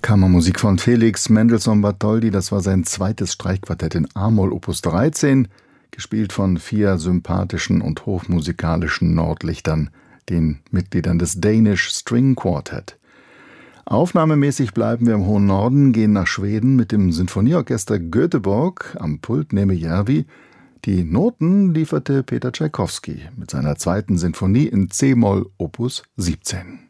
Kammermusik von Felix Mendelssohn Bartholdy, das war sein zweites Streichquartett in a-Moll Opus 13, gespielt von 4 sympathischen und hochmusikalischen Nordlichtern, den Mitgliedern des Danish String Quartet. Aufnahmemäßig bleiben wir im hohen Norden, gehen nach Schweden mit dem Sinfonieorchester Göteborg, am Pult Neeme Järvi. Die Noten lieferte Peter Tschaikowski mit seiner 2. Sinfonie in c-Moll Opus 17.